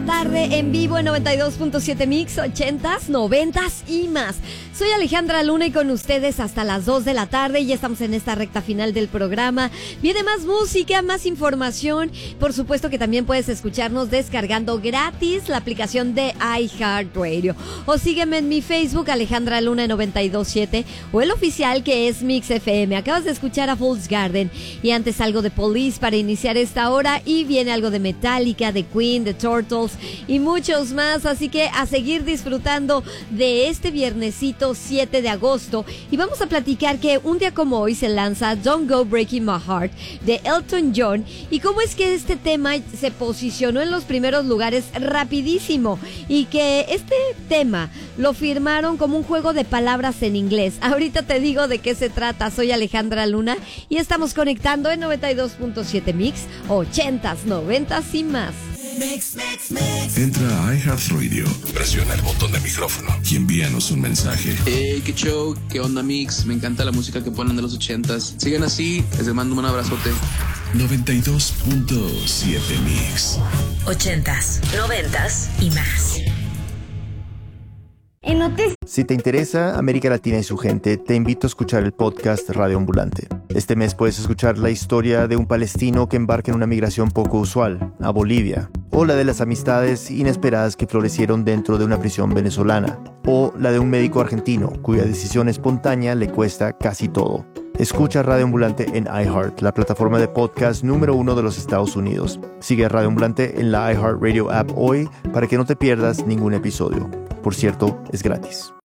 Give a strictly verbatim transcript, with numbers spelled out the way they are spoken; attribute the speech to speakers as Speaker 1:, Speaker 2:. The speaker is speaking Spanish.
Speaker 1: tarde en vivo en noventa y dos punto siete Mix, ochentas, noventas y más. Soy Alejandra Luna y con ustedes hasta las dos de la tarde y ya estamos en esta recta final del programa. Viene más música, más información. Por supuesto que también puedes escucharnos descargando gratis la aplicación de iHeartRadio. O sígueme en mi Facebook, Alejandra Luna noventa y dos punto siete, o el oficial que es Mix F M. Acabas de escuchar a Fool's Garden y antes algo de Police para iniciar esta hora y viene algo de Metallica, de Queen, de Turtles y muchos más. Así que a seguir disfrutando de este viernesito siete de agosto y vamos a platicar que un día como hoy se lanza Don't Go Breaking My Heart de Elton John y cómo es que este tema se posicionó en los primeros lugares rapidísimo y que este tema lo firmaron como un juego de palabras en inglés. Ahorita te digo de qué se trata. Soy Alejandra Luna y estamos conectando en noventa y dos punto siete Mix, ochentas, noventas y más.
Speaker 2: Mix, mix, mix. Entra a iHeartRadio, presiona el botón de micrófono y envíanos un mensaje.
Speaker 3: Hey, qué show, qué onda Mix, me encanta la música que ponen de los ochentas. Sigan así, les mando un abrazote.
Speaker 2: noventa y dos punto siete Mix.
Speaker 4: Ochentas, noventas y más.
Speaker 5: En noticias.
Speaker 6: Si te interesa América Latina y su gente, te invito a escuchar el podcast Radio Ambulante. Este mes puedes escuchar la historia de un palestino que embarca en una migración poco usual, a Bolivia, o la de las amistades inesperadas que florecieron dentro de una prisión venezolana, o la de un médico argentino cuya decisión espontánea le cuesta casi todo. Escucha Radio Ambulante en iHeart, la plataforma de podcast número uno de los Estados Unidos. Sigue a Radio Ambulante en la iHeartRadio app hoy para que no te pierdas ningún episodio. Por cierto, es gratis.